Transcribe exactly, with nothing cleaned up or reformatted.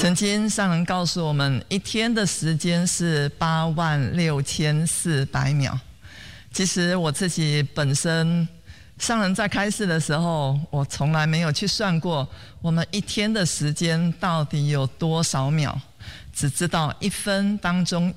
曾经上人告诉我们，一天的时间是八万六千四百秒。其实我自己本身，上人在开示的时候，我从来没有去算过我们一天的时间到底有多少秒，只知道一分当中